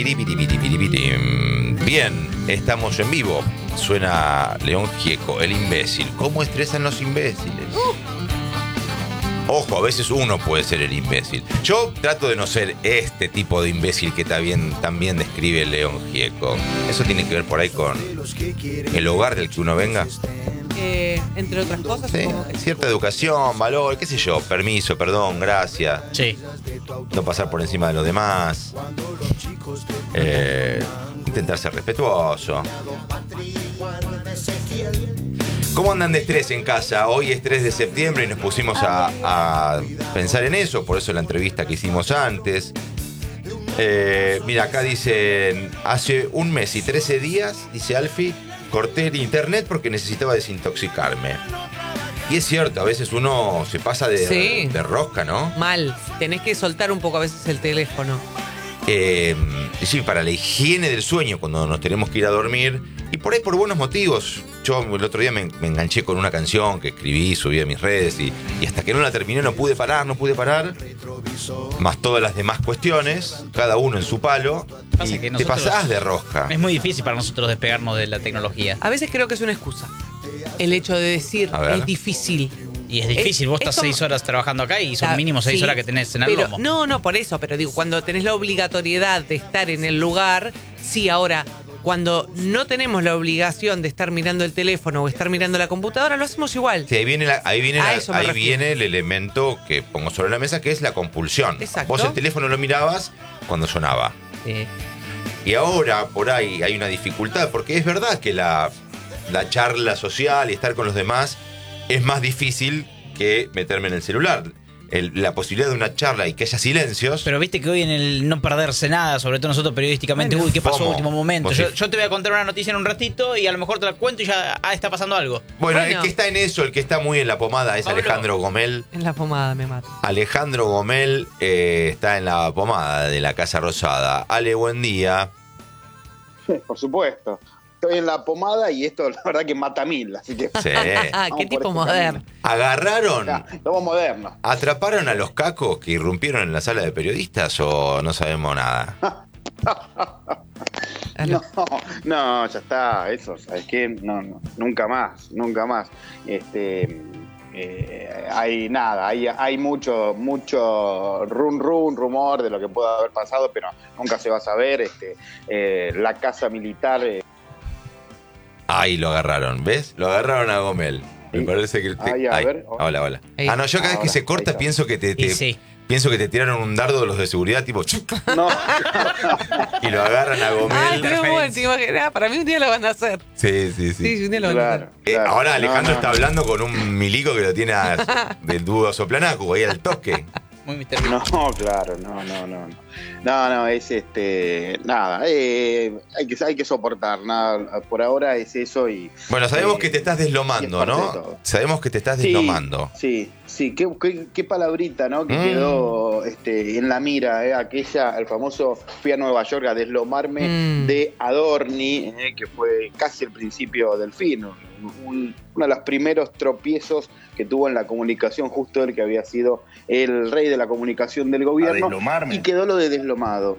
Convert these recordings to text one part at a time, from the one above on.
Bien, estamos en vivo. Suena León Gieco, el imbécil. ¿Cómo estresan los imbéciles? Ojo, a veces uno puede ser el imbécil. Yo trato de no ser este tipo de imbécil que también describe León Gieco. Eso tiene que ver por ahí con el hogar del que uno venga. Entre otras cosas, sí, cierta educación, valor, qué sé yo, permiso, perdón, gracias. Sí. No pasar por encima de los demás. Intentar ser respetuoso. ¿Cómo andan de estrés en casa? Hoy es 3 de septiembre y nos pusimos a pensar en eso, por eso la entrevista que hicimos antes. Mira, acá dicen, hace 1 mes y 13 días, dice Alfie, corté el internet porque necesitaba desintoxicarme. Y es cierto, a veces uno se pasa de rosca, ¿no? Mal, tenés que soltar un poco a veces el teléfono. Sí, para la higiene del sueño, cuando nos tenemos que ir a dormir, y por ahí por buenos motivos. Yo el otro día me enganché con una canción que escribí, subí a mis redes, y hasta que no la terminé no pude parar, más todas las demás cuestiones, cada uno en su palo, y te pasás de rosca. Es muy difícil para nosotros despegarnos de la tecnología. A veces creo que es una excusa. El hecho de decir, es difícil. Y es difícil, vos estás 6 horas trabajando acá y son mínimo 6 horas que tenés en el lomo. No, por eso, pero digo, cuando tenés la obligatoriedad de estar en el lugar, sí, ahora, cuando no tenemos la obligación de estar mirando el teléfono o estar mirando la computadora, lo hacemos igual. Sí, ahí viene el elemento que pongo sobre la mesa, que es la compulsión. Exacto. Vos el teléfono lo mirabas cuando sonaba. Sí. Y ahora por ahí hay una dificultad, porque es verdad que la charla social y estar con los demás es más difícil que meterme en el celular. La posibilidad de una charla y que haya silencios. Pero viste que hoy en el no perderse nada, sobre todo nosotros periodísticamente, ¿qué pasó en último momento? Yo te voy a contar una noticia en un ratito y a lo mejor te la cuento y ya está pasando algo. Bueno, el que está en eso, el que está muy en la pomada es Pablo. Alejandro Gomel. En la pomada me mato. Alejandro Gomel está en la pomada de la Casa Rosada. Ale, buen día. Por supuesto. Estoy en la pomada y esto la verdad que mata 1000, así que... Sí. Qué tipo moderno. ¿Agarraron? Somos modernos. ¿Atraparon a los cacos que irrumpieron en la sala de periodistas o no sabemos nada? No, ya está, eso, ¿sabes qué? No, nunca más. Hay mucho rumor de lo que pueda haber pasado, pero nunca se va a saber. La casa militar... Ahí lo agarraron, ¿ves? Lo agarraron a Gomel. Me parece que... A ver. Hola. No, yo cada vez que se corta pienso que pienso que te tiraron un dardo de los de seguridad, tipo... No. Y lo agarran a Gomel. Ay, qué bueno, te imaginas, para mí un día lo van a hacer. Sí. Sí, un día lo van a hacer. Claro. Ahora Alejandro está hablando con un milico que lo tiene del dúo Soplanacu, ahí al toque. Muy misterioso. No, claro, no. No, es nada, hay que soportar, nada, por ahora es eso y... Bueno, sabemos que te estás deslomando, ¿no? Sabemos que te estás deslomando. Sí, qué palabrita, ¿no? Que quedó en la mira, el famoso fui a Nueva York a deslomarme de Adorni, que fue casi el principio del fin, uno de los primeros tropiezos que tuvo en la comunicación, justo él que había sido el rey de la comunicación del gobierno, y quedó lo de deslomado.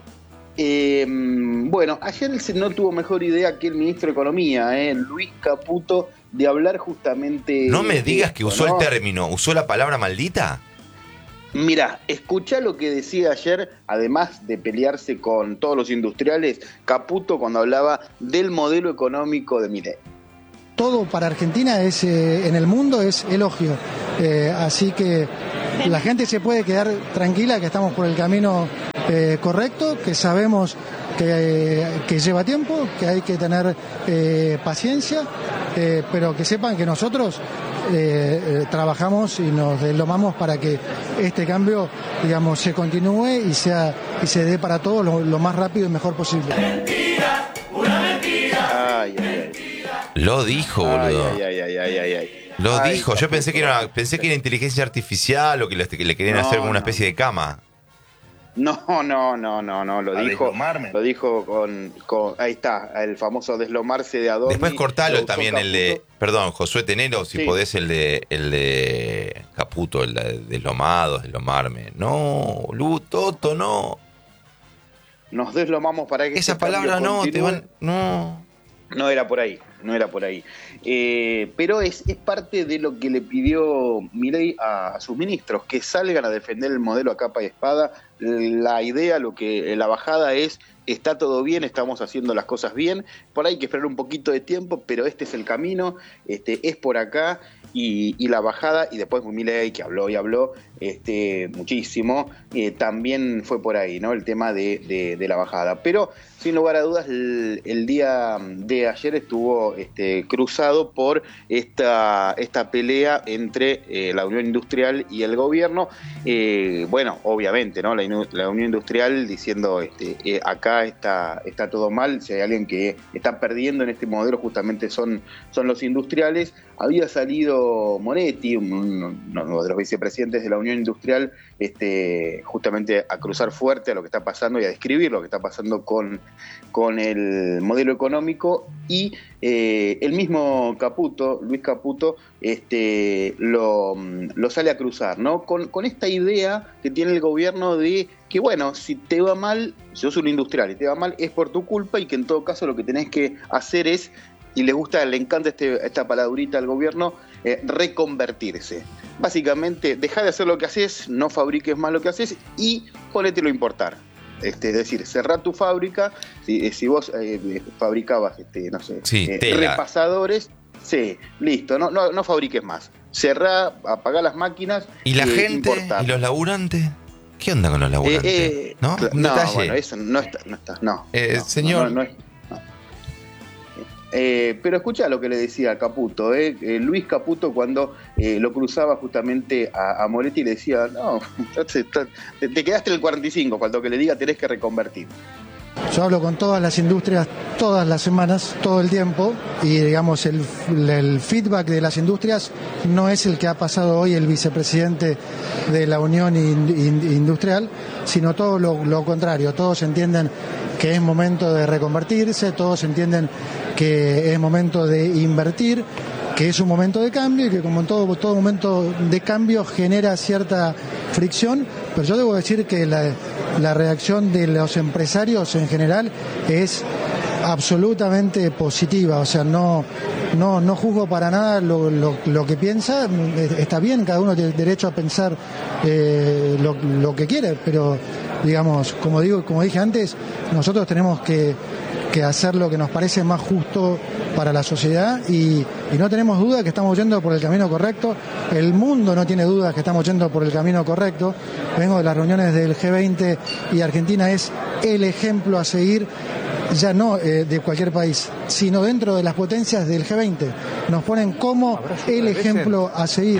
Bueno, ayer no tuvo mejor idea que el ministro de Economía, Luis Caputo, de hablar justamente... No me digas que usó ¿no? el término, usó la palabra maldita. Mirá, escuchá lo que decía ayer, además de pelearse con todos los industriales, Caputo cuando hablaba del modelo económico de Milei. Todo para Argentina en el mundo es elogio, así que la gente se puede quedar tranquila que estamos por el camino correcto, que sabemos que lleva tiempo, que hay que tener paciencia, pero que sepan que nosotros trabajamos y nos deslomamos para que este cambio, digamos, se continúe y se dé para todos lo más rápido y mejor posible. Una mentira. Ay. Lo dijo, boludo. Ay. Lo dijo. Yo pensé que era inteligencia artificial o que le querían hacer como una especie de cama. No, lo dijo con ahí está, el famoso deslomarse de Adorni. Después cortalo también el de, perdón, Josué Tenero, si podés el de Caputo, el de deslomado, deslomarme. No, Toto, no. nos deslomamos para que esa palabra no, te van... No. No era por ahí. Pero es parte de lo que le pidió Milei a sus ministros, que salgan a defender el modelo a capa y espada. La idea, la bajada es, está todo bien, estamos haciendo las cosas bien, por ahí hay que esperar un poquito de tiempo, pero este es el camino, es por acá, y la bajada, y después Milei, que habló y habló muchísimo, también fue por ahí, ¿no? El tema de la bajada. Pero sin lugar a dudas, el día de ayer estuvo cruzado por esta pelea entre la Unión Industrial y el gobierno. Bueno, obviamente, ¿no? La Unión Industrial diciendo acá está todo mal, si hay alguien que está perdiendo en este modelo justamente son los industriales. Había salido Moretti, uno de los vicepresidentes de la Unión Industrial, justamente a cruzar fuerte a lo que está pasando y a describir lo que está pasando con el modelo económico, y el mismo Caputo, Luis Caputo, lo sale a cruzar, ¿no? Con esta idea que tiene el gobierno de que, bueno, si te va mal, si sos un industrial y te va mal, es por tu culpa, y que en todo caso lo que tenés que hacer es, y le encanta esta palabrita al gobierno, reconvertirse. Básicamente, dejá de hacer lo que haces, no fabriques más lo que haces y ponételo a importar. Es decir, cerrá tu fábrica. Si vos fabricabas, no sé, repasadores, sí, listo, no fabriques más. Cerrá, apagá las máquinas. ¿Y la gente? Importar. ¿Y los laburantes? ¿Qué onda con los laburantes? ¿No? No, bueno, eso no está. Señor. No. Pero escuchá lo que le decía Caputo, Luis Caputo, cuando lo cruzaba justamente a Moretti, le decía, no, te quedaste en el 45, cuando que le diga tenés que reconvertir. Yo hablo con todas las industrias todas las semanas, todo el tiempo, y digamos el feedback de las industrias no es el que ha pasado hoy el vicepresidente de la Unión Industrial, sino todo lo contrario. Todos entienden que es momento de reconvertirse, todos entienden que es momento de invertir, que es un momento de cambio y que como en todo momento de cambio genera cierta fricción, pero yo debo decir que la reacción de los empresarios en general es absolutamente positiva, o sea, no juzgo para nada lo que piensa. Está bien, cada uno tiene derecho a pensar lo que quiere, pero digamos, como dije antes, nosotros tenemos que hacer lo que nos parece más justo para la sociedad, y no tenemos duda que estamos yendo por el camino correcto. El mundo no tiene dudas que estamos yendo por el camino correcto. Vengo de las reuniones del G20 y Argentina es el ejemplo a seguir, ya no de cualquier país, sino dentro de las potencias del G20. Nos ponen como el ejemplo a seguir.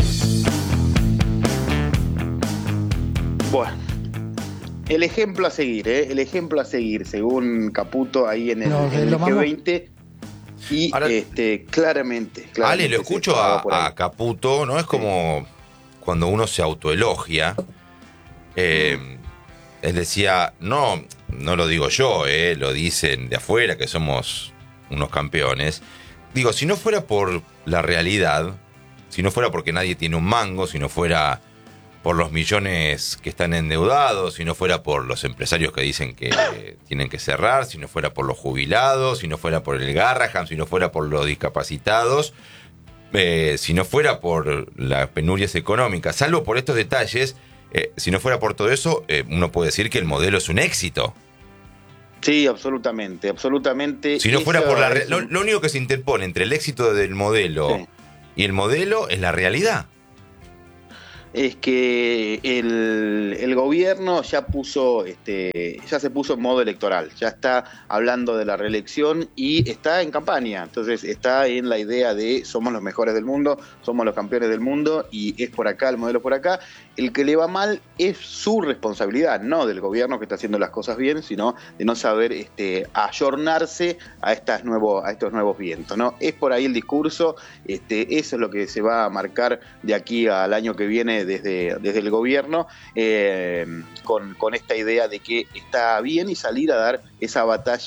Bueno, el ejemplo a seguir, según Caputo ahí en el G20. Y ahora, claramente. Ale, lo escucho a Caputo, ¿no? Es como cuando uno se autoelogia. Él decía, no lo digo yo, lo dicen de afuera, que somos unos campeones. Digo, si no fuera por la realidad, si no fuera porque nadie tiene un mango, si no fuera por los millones que están endeudados, si no fuera por los empresarios que dicen que tienen que cerrar, si no fuera por los jubilados, si no fuera por el Garrahan, si no fuera por los discapacitados, si no fuera por las penurias económicas, salvo por estos detalles, si no fuera por todo eso, uno puede decir que el modelo es un éxito. Sí, absolutamente. Si no fuera por lo único que se interpone entre el éxito del modelo y el modelo es la realidad. Es que el gobierno ya se puso en modo electoral, ya está hablando de la reelección y está en campaña. Entonces está en la idea de somos los mejores del mundo, somos los campeones del mundo y es por acá, el modelo por acá. El que le va mal es su responsabilidad, no del gobierno que está haciendo las cosas bien, sino de no saber ayornarse a estos nuevos vientos, ¿no? Es por ahí el discurso, eso es lo que se va a marcar de aquí al año que viene desde el gobierno, con esta idea de que está bien y salir a dar esa batalla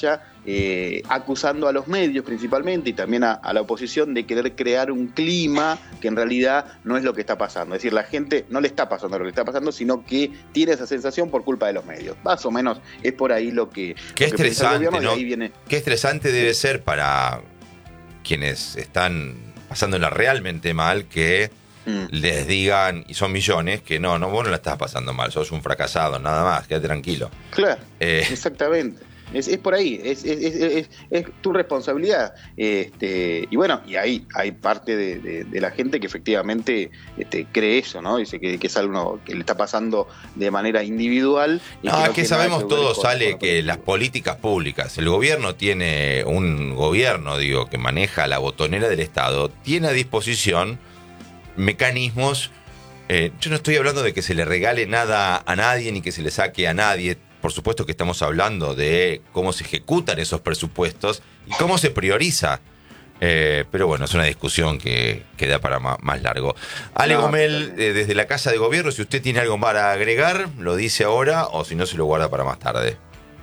acusando a los medios principalmente y también a la oposición de querer crear un clima que en realidad no es lo que está pasando. Es decir, la gente no le está pasando lo que está pasando, sino que tiene esa sensación por culpa de los medios. Más o menos es por ahí lo que... Qué estresante, gobierno, ¿no? y ahí viene... Qué estresante debe ser para quienes están pasándola realmente mal que les digan, y son millones, que no, vos no la estás pasando mal, sos un fracasado, nada más, quédate tranquilo. Claro, exactamente. Es por ahí, es tu responsabilidad. Y bueno, y ahí hay parte de la gente que efectivamente cree eso, ¿no? Dice que es algo que le está pasando de manera individual. Y que sabemos todos, Ale, que las políticas públicas, el gobierno tiene un gobierno, que maneja la botonera del Estado, tiene a disposición mecanismos. Yo no estoy hablando de que se le regale nada a nadie ni que se le saque a nadie. Por supuesto que estamos hablando de cómo se ejecutan esos presupuestos y cómo se prioriza. Pero bueno, es una discusión que da para más largo. Ale Gomel, desde la Casa de Gobierno, si usted tiene algo para agregar, lo dice ahora o si no se lo guarda para más tarde.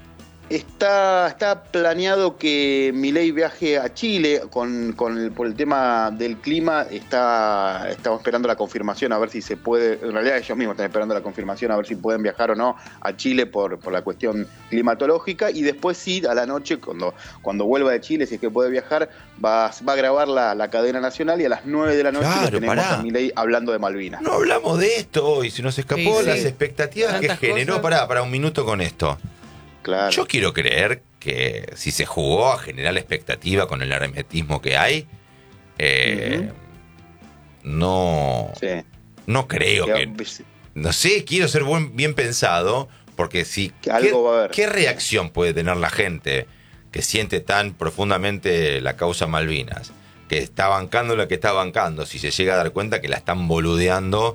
Está planeado que Milei viaje a Chile por el tema del clima. Estamos esperando la confirmación a ver si se puede. En realidad ellos mismos están esperando la confirmación a ver si pueden viajar o no a Chile por la cuestión climatológica. Y después sí, a la noche, cuando vuelva de Chile, si es que puede viajar, va a grabar la cadena nacional y a las 9 de la noche tenemos a Milei hablando de Malvinas. No hablamos de esto hoy, se nos escapó las expectativas que generó. Para un minuto con esto. Claro. Yo quiero creer que si se jugó a generar la expectativa con el hermetismo que hay, no creo que... No sé, quiero ser bien pensado, porque si... Algo va a haber. ¿Qué reacción puede tener la gente que siente tan profundamente la causa Malvinas? Que está bancando lo que está bancando, si se llega a dar cuenta que la están boludeando...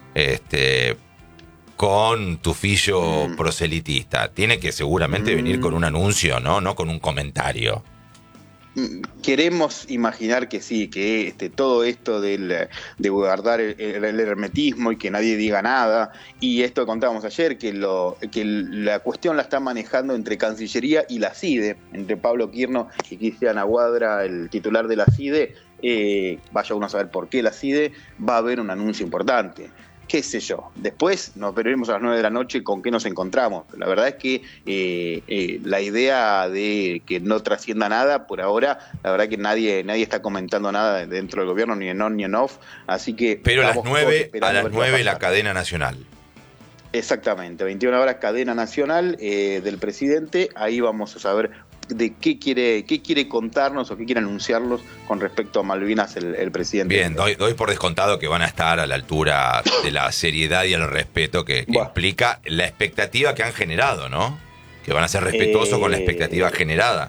con tufillo proselitista. Tiene que seguramente venir con un anuncio, no con un comentario. Queremos imaginar que sí, que todo esto de guardar el hermetismo y que nadie diga nada, y esto que contábamos ayer, que la cuestión la está manejando entre Cancillería y la CIDE, entre Pablo Quirno y Cristian Aguadra, el titular de la CIDE. Vaya uno a saber por qué la CIDE. Va a haber un anuncio importante. Qué sé yo, después nos veremos a las 9 de la noche con qué nos encontramos. La verdad es que la idea de que no trascienda nada, por ahora, la verdad que nadie está comentando nada dentro del gobierno, ni en on ni en off, así que... Pero a las 9 la cadena nacional. Exactamente, 21 horas cadena nacional del presidente, ahí vamos a saber de qué quiere contarnos o qué quiere anunciarnos con respecto a Malvinas el presidente. Bien, doy por descontado que van a estar a la altura de la seriedad y el respeto que implica la expectativa que han generado, ¿no? Que van a ser respetuosos con la expectativa generada.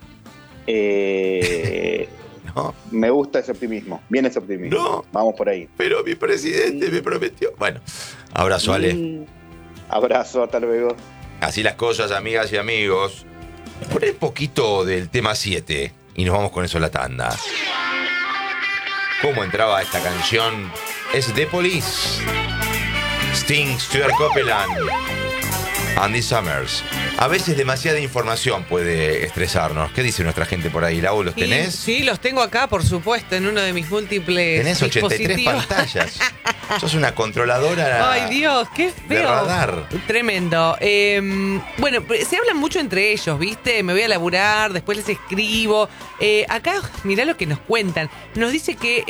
¿No? Me gusta ese optimismo, bien ese optimismo. No, vamos por ahí. Pero mi presidente me prometió. Bueno, abrazo, Ale. Abrazo, hasta luego. Así las cosas, amigas y amigos. Poné un poquito del tema 7 y nos vamos con eso a la tanda. ¿Cómo entraba esta canción? Es The Police, Sting, Stuart Copeland, Andy Summers. A veces demasiada información puede estresarnos. ¿Qué dice nuestra gente por ahí? Lau, ¿los tenés? Sí, los tengo acá, por supuesto, en uno de mis múltiples Tenés 83 pantallas. Sos una controladora. Ay, Dios, qué feo. De radar. Tremendo. Bueno, se hablan mucho entre ellos, ¿viste? Me voy a laburar, después les escribo. Acá, mirá lo que nos cuentan. Nos dice que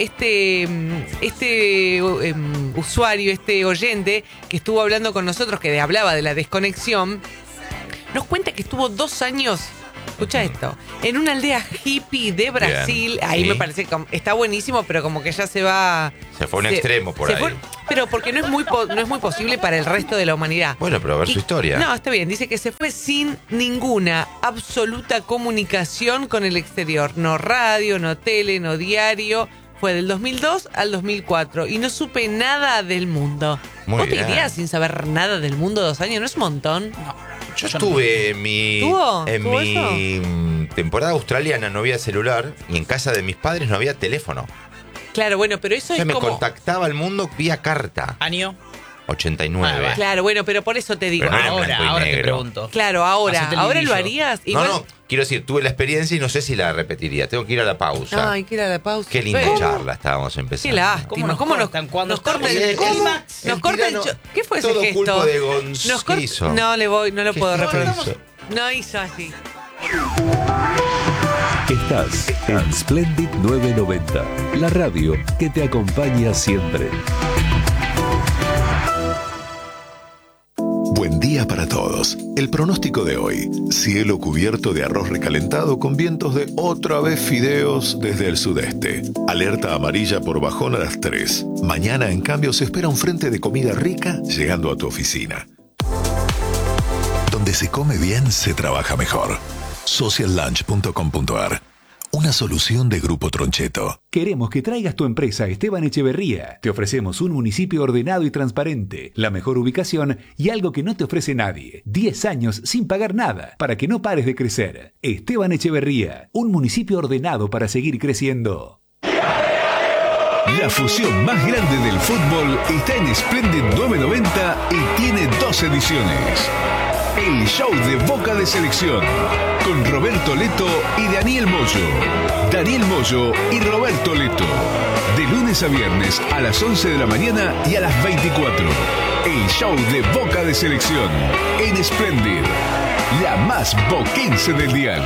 este usuario, este oyente que estuvo hablando con nosotros, que hablaba de la desconexión, nos cuenta que estuvo 2 años, escucha esto, en una aldea hippie de Brasil. Bien, ahí sí. Me parece que está buenísimo, pero como que ya se va... Se fue a un extremo por ahí. Pero porque no es muy posible para el resto de la humanidad. Bueno, pero a ver su historia. No, está bien. Dice que se fue sin ninguna absoluta comunicación con el exterior. No radio, no tele, no diario. Fue del 2002 al 2004 y no supe nada del mundo. Muy ¿Vos bien. te irías sin saber nada del mundo 2 años? ¿No es un montón? No. Yo estuve en mi temporada australiana, no había celular, y en casa de mis padres no había teléfono. Claro, bueno, pero eso O sea, es me como... contactaba al mundo vía carta. ¿Año? 89. Claro, bueno, pero por eso te digo. Pero no era Ahora te negro. pregunto. Claro, ahora Hacete el lo brillo. harías. Igual... No, quiero decir, tuve la experiencia y no sé si la repetiría. Tengo que ir a la pausa. Ay, que era la pausa. Qué linda Pero- charla estábamos empezando. Qué lástima. ¿Cómo nos cortan? Cuando nos corta estamos el en ¿Cómo? clímax? Nos corta el tirano, ¿Qué fue ese todo gesto? culpa de Nos corta- Gonzalo. No lo puedo ¿Qué reproducir. hizo? No hizo así. Estás en Splendid 990, la radio que te acompaña siempre. Buen día para todos. El pronóstico de hoy. Cielo cubierto de arroz recalentado con vientos de otra vez fideos desde el sudeste. Alerta amarilla por bajón a las 3. Mañana, en cambio, se espera un frente de comida rica llegando a tu oficina. Donde se come bien, se trabaja mejor. Sociallunch.com.ar. Una solución de Grupo Troncheto. Queremos que traigas tu empresa a Esteban Echeverría. Te ofrecemos un municipio ordenado y transparente, la mejor ubicación y algo que no te ofrece nadie. 10 años sin pagar nada, para que no pares de crecer. Esteban Echeverría, un municipio ordenado para seguir creciendo. La fusión más grande del fútbol está en Splendid 990 y tiene 2 ediciones. El show de Boca de Selección, con Roberto Leto y Daniel Moyo. Daniel Moyo y Roberto Leto. De lunes a viernes a las 11 de la mañana y a las 24. El show de Boca de Selección, en Splendid, la más boquense del dial.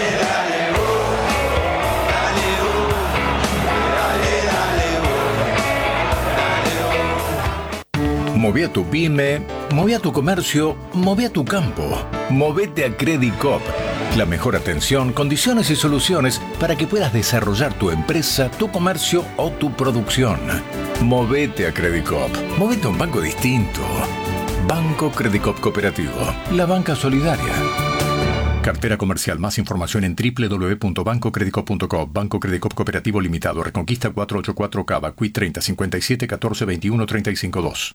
Moví a tu pyme, moví a tu comercio, moví a tu campo. Movete a Credit Coop. La mejor atención, condiciones y soluciones para que puedas desarrollar tu empresa, tu comercio o tu producción. Movete a Credit Coop. Movete a un banco distinto. Banco Credit Coop Cooperativo. La banca solidaria. Cartera comercial. Más información en www.bancocreditcoop.com. Banco Credit Coop Cooperativo Limitado. Reconquista 484 Cava. Qui 30 57 14 21 35 2.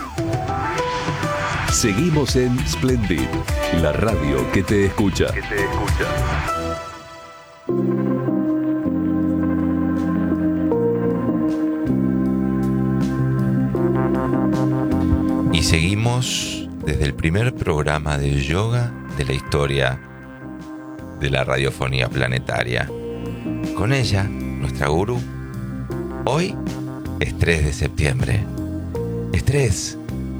Seguimos en Splendid, la radio que te escucha. Y seguimos desde el primer programa de yoga de la historia de la radiofonía planetaria. Con ella, nuestra gurú. Hoy es 3 de septiembre. Estrés.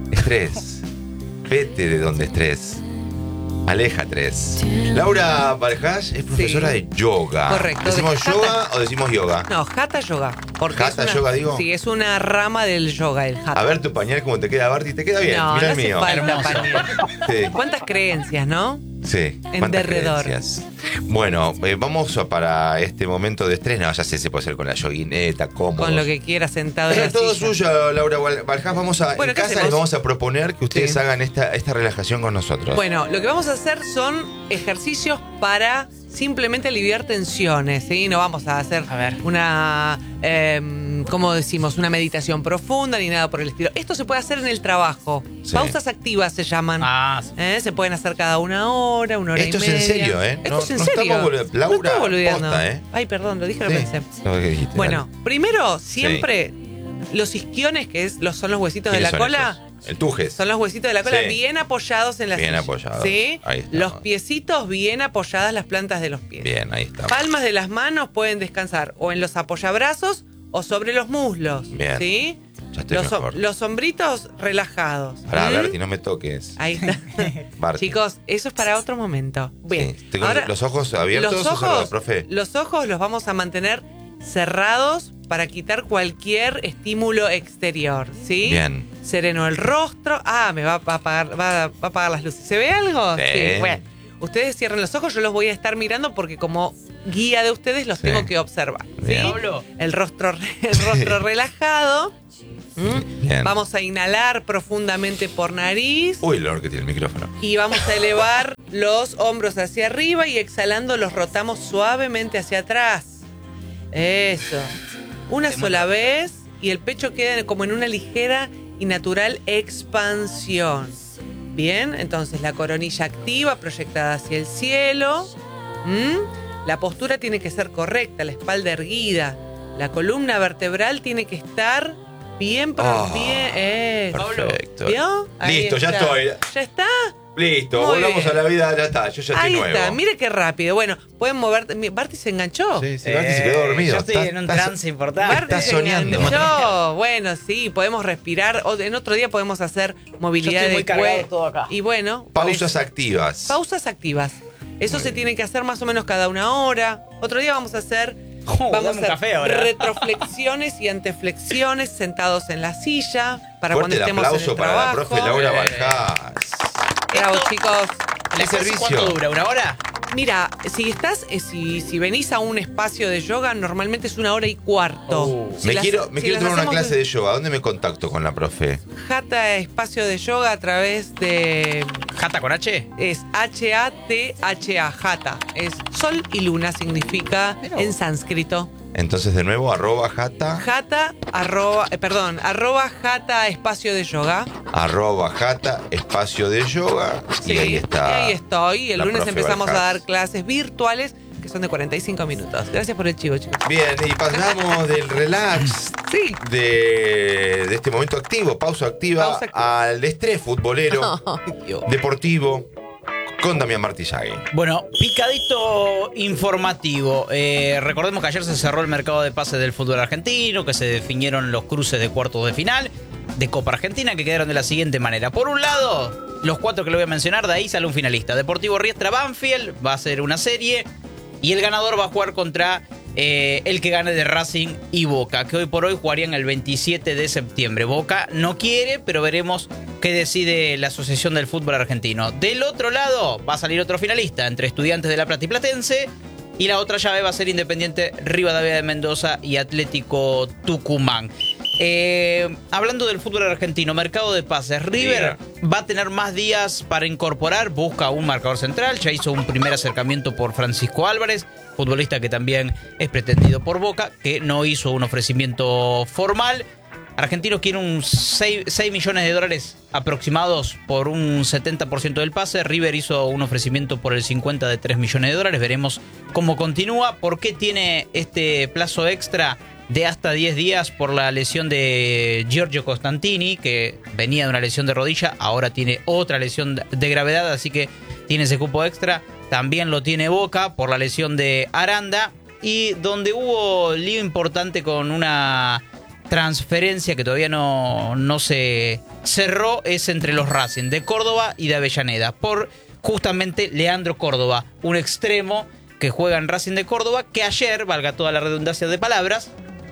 Vete de donde estrés. Aleja 3. Laura Balhaj es profesora de yoga. Correcto. ¿Decimos de yoga hatha. o decimos yoga? No, Hatha Yoga. Porque Hatha es una- Yoga, digo. Sí, es una rama del yoga, el Hatha. A ver tu pañal cómo te queda, Barty. Te queda bien. no, Mira no el hace mío. falta Hermoso. pañal. Sí. ¿Cuántas creencias, no? Sí, En cuántas derredor. creencias. Bueno, vamos para este momento de estrés. No, ya sé, se puede hacer con la yoguineta, cómodo. Con lo que quiera sentado en Es la todo silla. suyo, Laura Balhaj. Vamos a, Bueno, en ¿qué casa hacemos? les vamos a proponer que ustedes Sí. hagan esta relajación con nosotros. Bueno, lo que vamos a hacer son ejercicios para simplemente aliviar tensiones, ¿sí? No vamos a hacer una, ¿cómo decimos? Una meditación profunda ni nada por el estilo. Esto se puede hacer en el trabajo. Sí. Pausas activas se llaman. Ah, sí. Se pueden hacer cada una hora Esto y es media. en serio, ¿eh? Esto No- es en no serio. estamos Laura, no estamos boludeando. posta, ¿eh? Ay, perdón, lo dije, lo Sí, pensé. lo que dijiste, Bueno, dale. primero, siempre los isquiones, que son los huesitos de la ¿Quiénes son cola. esos? El tujes. Son los huesitos de la cola Sí. bien apoyados en la Bien silla. apoyados. ¿Sí? Ahí está. Los piecitos bien apoyadas las plantas de los pies. Bien, ahí está. Palmas de las manos pueden descansar o en los apoyabrazos o sobre los muslos. Bien. ¿Sí? Ya estoy mejor. Los hombritos relajados. Pará, ¿Mm? Berti, no me toques. Ahí está. Barty. Chicos, eso es para otro momento. Bien. Sí. ¿Estoy con los ojos abiertos los o cerrados, ojos, profe? los ojos los vamos a mantener cerrados para quitar cualquier estímulo exterior, ¿sí? Bien. Sereno el rostro. Ah, me va a apagar las luces. ¿Se ve algo? Sí. Bueno, ustedes cierren los ojos, yo los voy a estar mirando porque como guía de ustedes los Sí. tengo que observar. ¿Sí? Bien. Pablo. El rostro relajado. ¿Mm? Bien. Vamos a inhalar profundamente por nariz. Uy, Lord, que tiene el micrófono. Y vamos a elevar los hombros hacia arriba y exhalando los rotamos suavemente hacia atrás. Eso. Una sola vez y el pecho queda como en una ligera y natural expansión. Bien, entonces la coronilla activa, proyectada hacia el cielo. La postura tiene que ser correcta, la espalda erguida. La columna vertebral tiene que estar Bien, bien. Perfecto. ¿Vio? Ahí Listo, ya está. estoy. ¿Ya está? Listo, Muy volvamos bien. a la vida, ya está, yo ya estoy Ahí nuevo. está, mire qué rápido. Bueno, pueden moverte. Barty se enganchó. Sí, Barty se quedó dormido. Yo estoy en un trance importante. Barty Estás se soñando. enganchó. Bueno, sí, podemos respirar. En otro día podemos hacer movilidad Yo estoy muy de cargado cuello. todo acá. Y bueno. Pausas activas. Pausas activas. Eso se tiene que hacer más o menos cada una hora. Otro día vamos a hacer. Vamos dame a un hacer café ahora. retroflexiones y anteflexiones sentados en la silla para Fuerte cuando el estemos en aplauso el para trabajo. la profe Laura Baljás. Bravo, chicos. ¿La ¿Qué clase servicio? cuánto dura? ¿Una hora? Mira, si venís a un espacio de yoga, normalmente es 1 hora y cuarto. Si Me las- quiero si tomar las una hacemos clase de yoga. ¿Dónde me contacto con la profe? Jata Espacio de Yoga a través de... ¿Jata con H? Es H-A-T-H-A, Jata. Es sol y luna, significa en sánscrito. Entonces, de nuevo, @jata, Jata, arroba Jata Espacio de Yoga. @jata, espacio de yoga. Sí, Y ahí está. Y ahí estoy. El la lunes profe empezamos a Baljás. dar clases virtuales que son de 45 minutos. Gracias por el chivo, chicos. Bien, y pasamos del relax Sí. de este momento activo, pausa activa, al estrés futbolero, Ay, Dios. deportivo, con Damián Martillagui. Bueno, picadito informativo. Recordemos que ayer se cerró el mercado de pases del fútbol argentino, que se definieron los cruces de cuartos de final de Copa Argentina, que quedaron de la siguiente manera. Por un lado, los 4 que le voy a mencionar, de ahí sale un finalista. Deportivo Riestra Banfield va a ser una serie y el ganador va a jugar contra el que gane de Racing y Boca, que hoy por hoy jugarían el 27 de septiembre. Boca no quiere, pero veremos qué decide la Asociación del Fútbol Argentino. Del otro lado va a salir otro finalista entre Estudiantes de La Plata y Platense, y la otra llave va a ser Independiente Rivadavia de Mendoza y Atlético Tucumán. Hablando del fútbol argentino, mercado de pases, River va a tener más días para incorporar, busca un marcador central, ya hizo un primer acercamiento por Francisco Álvarez, futbolista que también es pretendido por Boca, que no hizo un ofrecimiento formal. Argentinos quieren 6 millones de dólares aproximados por un 70% del pase. River hizo un ofrecimiento por el 50% de 3 millones de dólares. Veremos cómo continúa. ¿Por qué tiene este plazo extra de hasta 10 días por la lesión de Giorgio Costantini, que venía de una lesión de rodilla, ahora tiene otra lesión de gravedad, así que tiene ese cupo extra? También lo tiene Boca por la lesión de Aranda, y donde hubo lío importante con una transferencia que todavía no se cerró es entre los Racing de Córdoba y de Avellaneda, por justamente Leandro Córdoba, un extremo que juega en Racing de Córdoba, que ayer, valga toda la redundancia de palabras,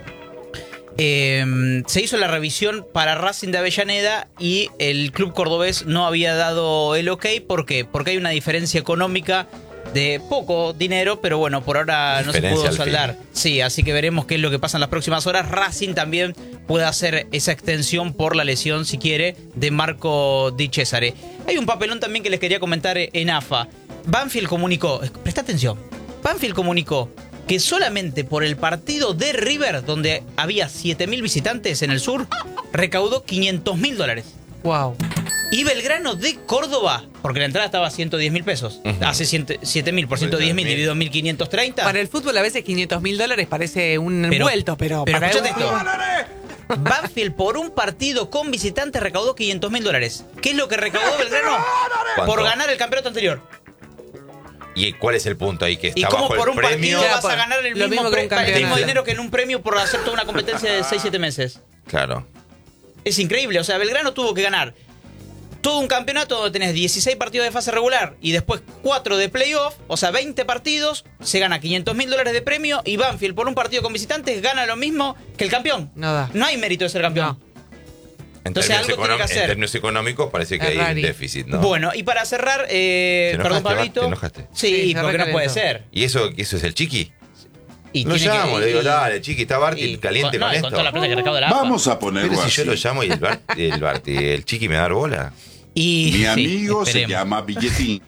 se hizo la revisión para Racing de Avellaneda y el club cordobés no había dado el ok. ¿Por qué? Porque hay una diferencia económica de poco dinero, pero bueno, por ahora no se pudo saldar. Sí, así que veremos qué es lo que pasa en las próximas horas. Racing también puede hacer esa extensión por la lesión, si quiere, de Marco Di Cesare. Hay un papelón también que les quería comentar en AFA. Banfield comunicó, presta atención, Banfield comunicó que solamente por el partido de River, donde había 7.000 visitantes en el sur, recaudó $500.000. Wow. Y Belgrano de Córdoba, porque la entrada estaba a 110.000 pesos, hace 7.000 por 110.000 dividido en 1.530. Para el fútbol a veces $500.000 parece un envuelto, pero para escuchate el esto. Banfield por un partido con visitantes recaudó $500.000. ¿Qué es lo que recaudó Belgrano? ¿Cuánto? Por ganar el campeonato anterior. ¿Y cuál es el punto ahí? Que está ¿Y cómo bajo por el un premio. partido vas a ganar el lo mismo, mismo que un campeonato? dinero que en un premio por hacer toda una competencia de 6-7 meses? Claro. Es increíble. O sea, Belgrano tuvo que ganar todo un campeonato donde tenés 16 partidos de fase regular y después 4 de playoff, o sea, 20 partidos, se gana $500.000 de premio, y Banfield por un partido con visitantes gana lo mismo que el campeón. Nada. No hay mérito de ser campeón. No. Entonces algo tiene que hacer. En términos económicos parece que Es hay rari. un déficit, ¿no? Bueno, y para cerrar, perdón, Pablito. ¿Te enojaste? Sí, Sí, se porque no puede recalentó. ser. ¿Y eso es el Chiqui? Y Lo tiene llamo, que- le digo, y- dale, Chiqui, está Barty y caliente con con esto. toda la plata que recauda la AFA. Vamos a ponerlo Pero si así. yo lo llamo y el Chiqui me da bola. Y, Mi sí, amigo se esperemos. llama Billetín.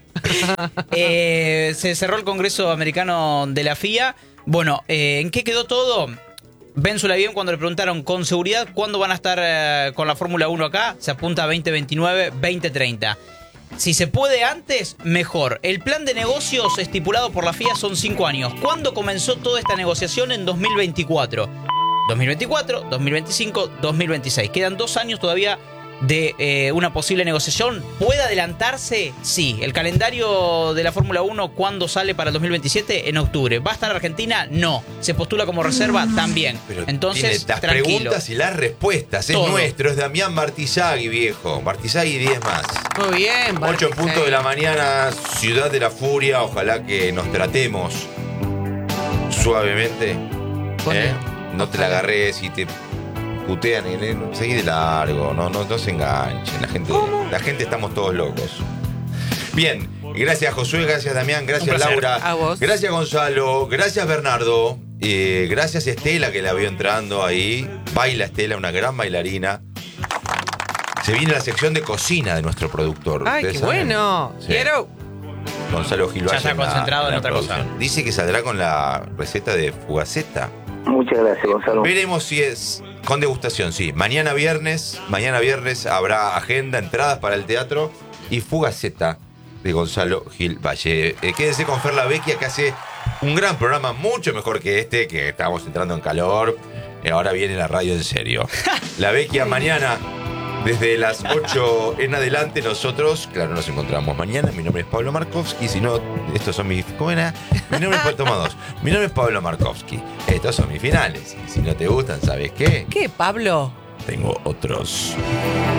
Se cerró el Congreso Americano de la FIA. Bueno, ¿en qué quedó todo? Ben Sulayem, cuando le preguntaron con seguridad cuándo van a estar con la Fórmula 1 acá, se apunta a 2029, 2030. Si se puede antes, mejor. El plan de negocios estipulado por la FIA son 5 años. ¿Cuándo comenzó toda esta negociación? En 2024. 2024, 2025, 2026. Quedan 2 años todavía de una posible negociación. ¿Puede adelantarse? Sí. ¿El calendario de la Fórmula 1 cuándo sale para el 2027? En octubre. ¿Va a estar Argentina? No. ¿Se postula como reserva? También. Pero entonces, tiene las tranquilo. preguntas y las respuestas. Todo. Es nuestro, es Damián Martizagui, viejo. Martizagui 10 más. Muy bien. 8 puntos de la mañana, Ciudad de la Furia. Ojalá que nos tratemos suavemente. No te la agarres y te putean y seguí de largo. No se enganchen. La gente estamos todos locos. Bien, gracias Josué, gracias Damián, gracias Laura. A vos. Gracias Gonzalo, gracias Bernardo. Gracias Estela que la vio entrando ahí. Baila Estela, una gran bailarina. Se viene la sección de cocina de nuestro productor. Ay, qué bueno. Sí. Quiero. Gonzalo Gil Ya Valle está concentrado en otra cosa. producción. Dice que saldrá con la receta de fugaceta. Muchas gracias, Gonzalo. Veremos si es con degustación, sí. Mañana viernes habrá agenda, entradas para el teatro y fugaceta de Gonzalo Gil Valle. Quédense con Fer La Vecchia, que hace un gran programa, mucho mejor que este, que estamos entrando en calor. Ahora viene la radio en serio. La Vecchia mañana, desde las 8 en adelante, nosotros, claro, nos encontramos mañana. Mi nombre es Pablo Markovsky. Si no, estos son mis... ¿Cómo era? Mi nombre es Toma 2. Mi nombre es Pablo Markovsky. Estos son mis finales. Y si no te gustan, ¿sabes qué? ¿Qué, Pablo? Tengo otros.